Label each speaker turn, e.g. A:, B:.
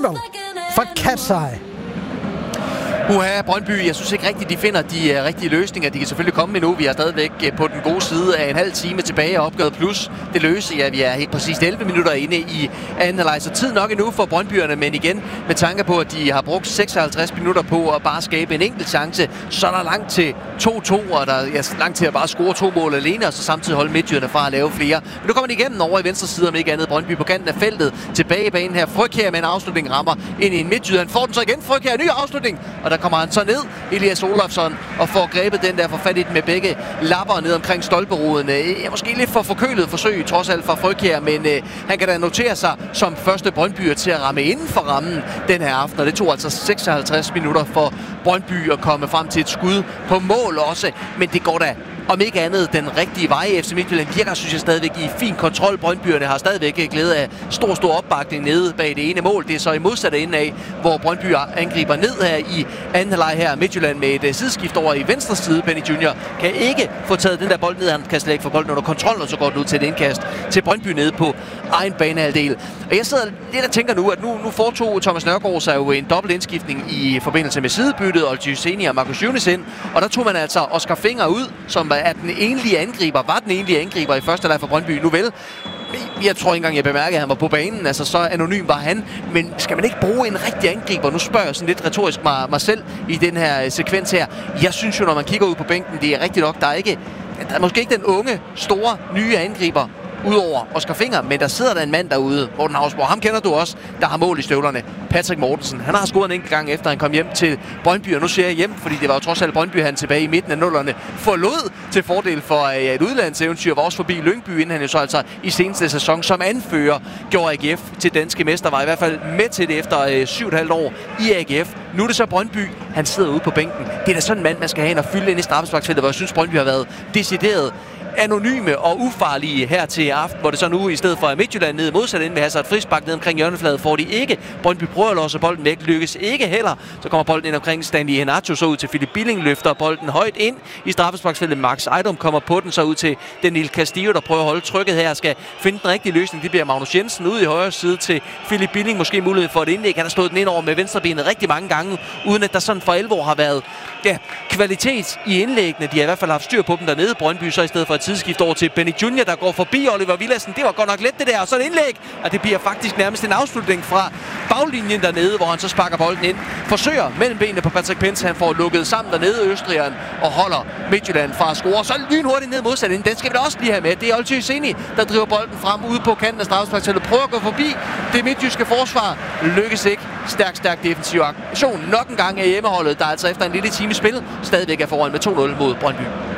A: Oliver fra Katsej.
B: Brøndby, jeg synes ikke rigtigt, de finder de rigtige løsninger. De kan selvfølgelig komme endnu. Vi er stadigvæk på den gode side af en halv time tilbage og opgøret plus det løse. Ja, vi er helt præcis 11 minutter inde i anden halvleg, så tid nok endnu for Brøndbyerne, men igen med tanke på, at de har brugt 56 minutter på at bare skabe en enkelt chance, så er der langt til 2-2, og der er langt til at bare score 2 mål alene, og så samtidig holde Midtjyderne fra at lave flere. Men nu kommer de igennem over i venstre side, om ikke andet. Brøndby på kanten af feltet, tilbage i banen her. Frøkjær med en afslutning rammer ind i en Midtjyderne. Får den så igen. Frøkjær, ny afslutning, og der kommer han så ned, Elias Olofsson, og får grebet den der, for fat i den med begge lapper ned omkring stolperuden. Måske lidt for forkølet forsøg, trods alt fra Frøkjær, men han kan da notere sig som første Brøndbyer til at ramme inden for rammen den her aften, og det tog altså 56 minutter for Brøndby at komme frem til et skud på mål også, men det går da om ikke andet den rigtige vej. FC Midtjylland virker, synes jeg, stadigvæk i fin kontrol. Brøndbyerne har stadigvæk glæde af stor opbakning nede bag det ene mål. Det er så i modsatte ende af, hvor Brøndby angriber ned her i anden halvleg her. Midtjylland med et sideskift over i venstre side. Benny Junior kan ikke få taget den der bold ned. Han kan slet ikke få bolden under kontrol, og så går det ud til et indkast til Brøndby nede på egen banehalvdel. Og jeg sidder lidt og tænker nu, at nu foretog Thomas Nørgaard sig jo en dobbelt indskiftning i forbindelse med sidebyttet, og Gyseni og Marcus Younes ind. Og der tog man altså Oscar Finger ud, som var den enlige angriber i første halvleg for Brøndby. Nu vel, jeg tror ikke engang, jeg bemærkede, at han var på banen. Altså, så anonym var han. Men skal man ikke bruge en rigtig angriber? Nu spørger jeg sådan lidt retorisk mig selv i den her sekvens her. Jeg synes jo, når man kigger ud på bænken, det er rigtigt nok, der er måske ikke den unge, store, nye angriber, udover Oscar Finger, men der sidder der en mand derude, Morten Hausborg, ham kender du også, der har mål i støvlerne. Patrick Mortensen, han har scoret en enkelt gang efter han kom hjem til Brøndby, og nu siger jeg hjem, fordi det var jo trods alt Brøndby, han tilbage i midten af nullerne forlod til fordel for et udlandseventyr, var også forbi Lyngby, inden han jo så altså i seneste sæson som anfører gjorde AGF til danske mester, var i hvert fald med til det efter 7,5 år i AGF. Nu er det så Brøndby, han sidder ude på bænken. Det er da sådan en mand, man skal have ind og fylde ind i straffesparksfeltet, hvor jeg synes, Brøndby har været decideret anonyme og ufarlige her til aften, hvor det så nu i stedet for Midtjylland ned modsat inde vil have sig et frispark ned omkring hjørnefladet, får de ikke. Brøndby prøver at låse bolden væk, lykkes ikke heller. Så kommer bolden ind omkring Stanley Henacho, så ud til Philip Billing, løfter bolden højt ind i straffesparksfeltet. Max Ejdom kommer på den, så ud til Daniel Castillo, der prøver at holde trykket her, skal finde den rigtige løsning. Det bliver Magnus Jensen ud i højre side til Philip Billing, måske mulighed for et indlæg. Han har slået den ind over med venstrebenet rigtig mange gange, uden at der sådan for alvor har været kvalitet i indlæggene. De har i hvert fald haft styr på dem dernede. Brøndby så i stedet for et tidsskift over til Benny Junior, der går forbi Oliver Villadsen. Det var godt nok let det der, og så et indlæg, og det bliver faktisk nærmest en afslutning fra baglinjen dernede, hvor han så sparker bolden ind. Forsøger mellem benene på Patrick Pence, han får lukket sammen dernede Østrigeren og holder Midtjylland fra at score. Så lynhurtigt ned modsat ind. Den skal vi da også lige have med. Det er Oltø Seni, der driver bolden frem ude på kanten af straffesparksfeltet. Prøver at gå forbi det midtjyske forsvar. Lykkes ikke. Stærk defensiv aktion. Nok en gang af hjemmeholdet, der altså efter en lille time spil stadigvæk er foran med 2-0 mod Brøndby.